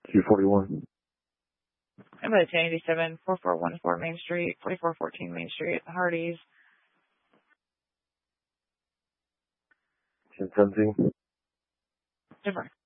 241. I'm at 1087, 4414 Main Street, 4414 Main Street, Hardee's. 1017. Different.